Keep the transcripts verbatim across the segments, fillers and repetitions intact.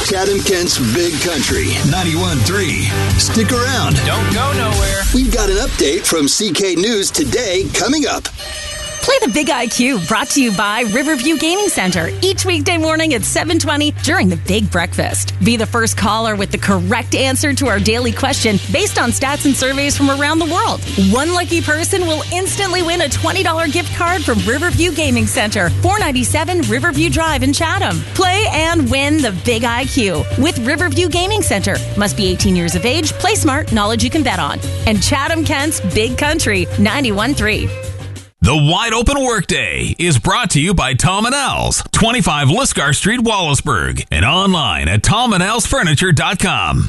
Chatham Kent's Big Country, ninety-one point three. Stick around. Don't go nowhere. We've got an update from C K News Today coming up. Play the Big I Q, brought to you by Riverview Gaming Center, each weekday morning at seven twenty during the Big Breakfast. Be the first caller with the correct answer to our daily question based on stats and surveys from around the world. One lucky person will instantly win a twenty dollars gift card from Riverview Gaming Center, four ninety-seven Riverview Drive in Chatham. Play and win the Big I Q with Riverview Gaming Center. Must be eighteen years of age, play smart, knowledge you can bet on. And Chatham Kent's Big Country, ninety-one point three. The Wide Open Workday is brought to you by Tom and Al's, twenty-five Lisgar Street, Wallaceburg, and online at tom and als furniture dot com.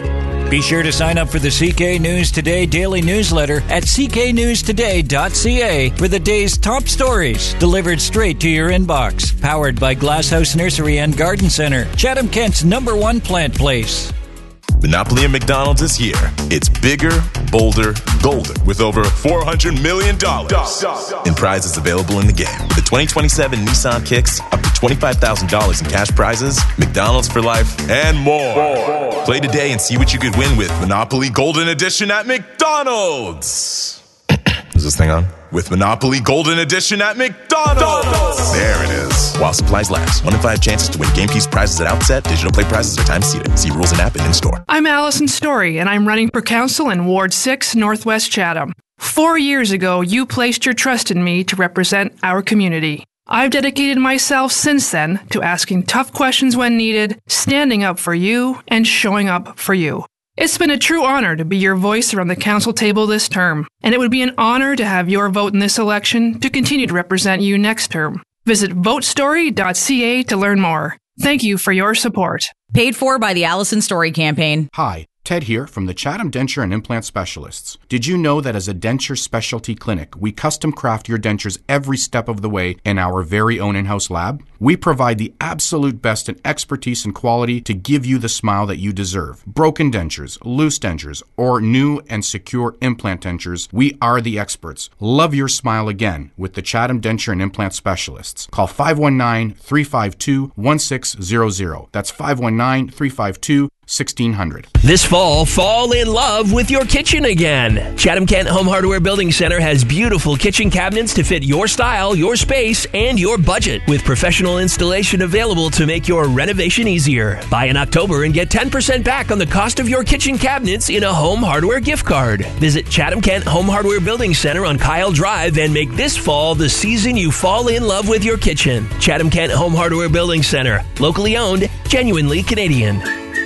Be sure to sign up for the C K News Today daily newsletter at c k news today dot c a for the day's top stories delivered straight to your inbox. Powered by Glasshouse Nursery and Garden Center, Chatham Kent's number one plant place. Monopoly and McDonald's is here. It's bigger, bolder, golden, with over four hundred million dollars in prizes available in the game. With the twenty twenty-seven Nissan Kicks, up to twenty-five thousand dollars in cash prizes, McDonald's for life, and more. more. Play today and see what you could win with Monopoly Golden Edition at McDonald's. Is this thing on? With Monopoly Golden Edition at McDonald's. There it is. While supplies last. One in five chances to win game piece prizes at outset. Digital play prizes are time seated. See rules and app and in-store. I'm Allison Story, and I'm running for council in Ward six, Northwest Chatham. Four years ago, you placed your trust in me to represent our community. I've dedicated myself since then to asking tough questions when needed, standing up for you, and showing up for you. It's been a true honor to be your voice around the council table this term, and it would be an honor to have your vote in this election to continue to represent you next term. Visit vote story dot c a to learn more. Thank you for your support. Paid for by the Allison Story campaign. Hi, Ted here from the Chatham Denture and Implant Specialists. Did you know that as a denture specialty clinic, we custom craft your dentures every step of the way in our very own in-house lab? We provide the absolute best in expertise and quality to give you the smile that you deserve. Broken dentures, loose dentures, or new and secure implant dentures, we are the experts. Love your smile again with the Chatham Denture and Implant Specialists. Call five one nine, three five two, one six zero zero. That's five one nine, three five two, one six zero zero. This fall, fall in love with your kitchen again. Chatham Kent Home Hardware Building Center has beautiful kitchen cabinets to fit your style, your space, and your budget, with professional installation available to make your renovation easier. Buy in October and get ten percent back on the cost of your kitchen cabinets in a home hardware gift card. Visit Chatham Kent Home Hardware Building Center on Kyle Drive and make this fall the season you fall in love with your kitchen. Chatham Kent Home Hardware Building Center. Locally owned, genuinely Canadian.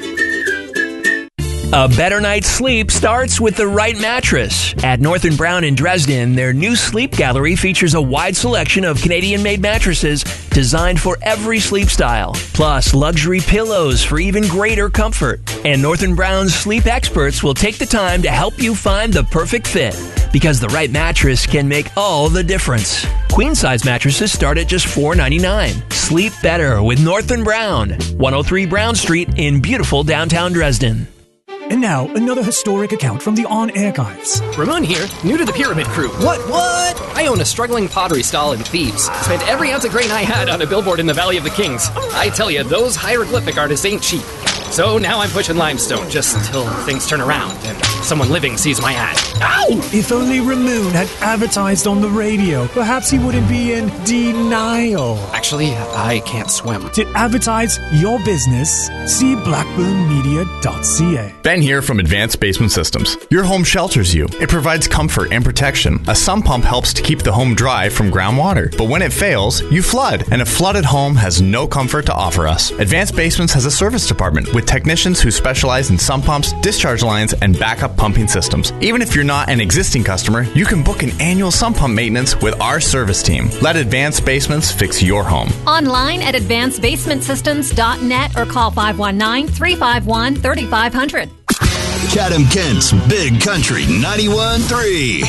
A better night's sleep starts with the right mattress. At North and Brown in Dresden, their new sleep gallery features a wide selection of Canadian-made mattresses designed for every sleep style, plus luxury pillows for even greater comfort. And North and Brown's sleep experts will take the time to help you find the perfect fit, because the right mattress can make all the difference. Queen-size mattresses start at just four ninety-nine. Sleep better with North and Brown, one oh three Brown Street in beautiful downtown Dresden. And now, another historic account from the On Archives. Ramon here, new to the Pyramid Crew. What, what? I own a struggling pottery stall in Thebes. Spent every ounce of grain I had on a billboard in the Valley of the Kings. I tell you, those hieroglyphic artists ain't cheap. So now I'm pushing limestone, just until things turn around and someone living sees my ad. Ow! If only Ramon had advertised on the radio, perhaps he wouldn't be in denial. Actually, I can't swim. To advertise your business, see blackburn media dot c a. Ben here from Advanced Basement Systems. Your home shelters you. It provides comfort and protection. A sump pump helps to keep the home dry from groundwater. But when it fails, you flood. And a flooded home has no comfort to offer us. Advanced Basements has a service department with technicians who specialize in sump pumps, discharge lines, and backup pumping systems. Even if you're not an existing customer, you can book an annual sump pump maintenance with our service team. Let Advanced Basements fix your home. Online at advanced basement systems dot net or call five one nine, three five one, three five zero zero. Chatham Kent's Big Country, ninety-one point three.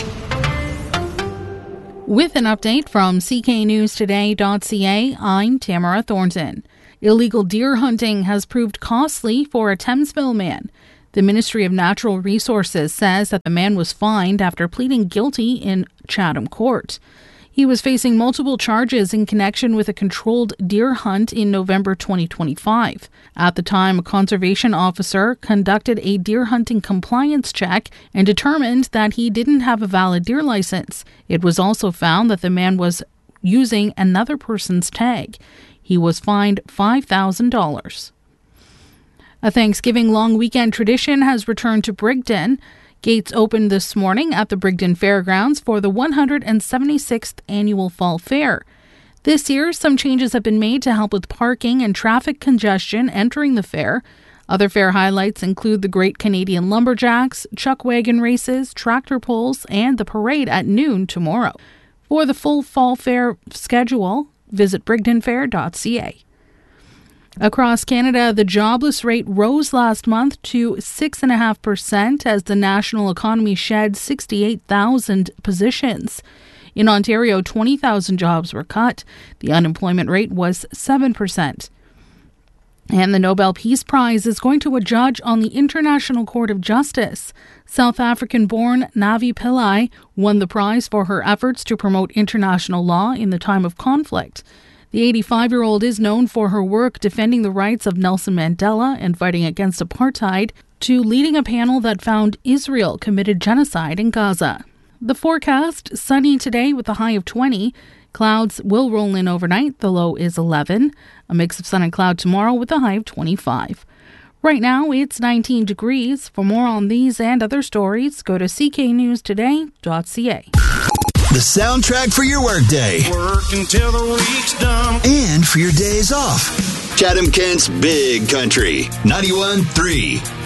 With an update from c k news today dot c a, I'm Tamara Thornton. Illegal deer hunting has proved costly for a Thamesville man. The Ministry of Natural Resources says that the man was fined after pleading guilty in Chatham court. He was facing multiple charges in connection with a controlled deer hunt in November twenty twenty-five. At the time, a conservation officer conducted a deer hunting compliance check and determined that he didn't have a valid deer license. It was also found that the man was using another person's tag. He was fined five thousand dollars. A Thanksgiving long weekend tradition has returned to Brigden. Gates opened this morning at the Brigden Fairgrounds for the one hundred seventy-sixth Annual Fall Fair. This year, some changes have been made to help with parking and traffic congestion entering the fair. Other fair highlights include the Great Canadian Lumberjacks, chuck wagon races, tractor pulls, and the parade at noon tomorrow. For the full Fall Fair schedule, visit brigden fair dot c a. Across Canada, the jobless rate rose last month to six point five percent as the national economy shed sixty-eight thousand positions. In Ontario, twenty thousand jobs were cut. The unemployment rate was seven percent. And the Nobel Peace Prize is going to a judge on the International Court of Justice. South African-born Navi Pillay won the prize for her efforts to promote international law in the time of conflict. The eighty-five-year-old is known for her work defending the rights of Nelson Mandela and fighting against apartheid, to leading a panel that found Israel committed genocide in Gaza. The forecast, sunny today with a high of twenty. Clouds will roll in overnight. The low is eleven. A mix of sun and cloud tomorrow with a high of twenty-five. Right now, it's nineteen degrees. For more on these and other stories, go to c k news today dot c a. The soundtrack for your workday. Work until the week's done. And for your days off. Chatham Kent's Big Country. ninety-one point three.